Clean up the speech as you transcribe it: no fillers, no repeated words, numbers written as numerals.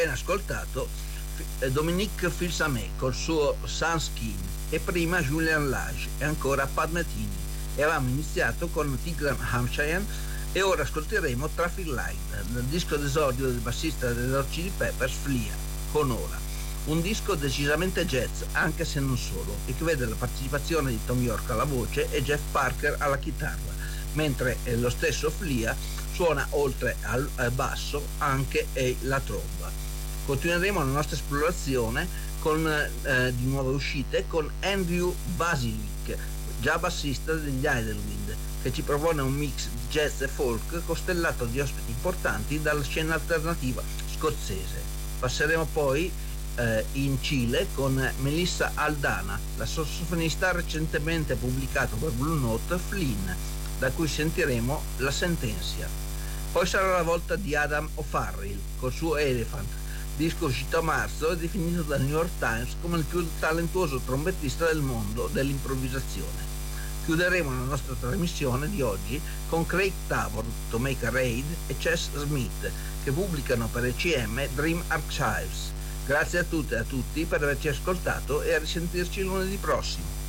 ascoltato Dominique Fils-Aimé col suo Sunskin e prima Julian Lage e ancora Pat Metheny, e avevamo iniziato con Tigran Hamshire e ora ascolteremo Traffic Light dal disco d'esordio del bassista dei Red Hot Chili Peppers Flea con Ora, un disco decisamente jazz anche se non solo, e che vede la partecipazione di Tom York alla voce e Jeff Parker alla chitarra, mentre lo stesso Flea suona oltre al basso anche la tromba. Continueremo la nostra esplorazione con di nuove uscite con Andrew Basilic, già bassista degli Idlewild, che ci propone un mix di jazz e folk costellato di ospiti importanti dalla scena alternativa scozzese. Passeremo poi in Cile con Melissa Aldana, la sassofonista recentemente pubblicato per Blue Note Flynn, da cui sentiremo La Sentencia. Poi sarà la volta di Adam O'Farrill col suo Elephant, disco uscito a marzo e definito dal New York Times come il più talentuoso trombettista del mondo dell'improvvisazione. Chiuderemo la nostra trasmissione di oggi con Craig Taborn, To Make a Raid e Chess Smith, che pubblicano per ECM Dream Archives. Grazie a tutte e a tutti per averci ascoltato e a risentirci lunedì prossimo.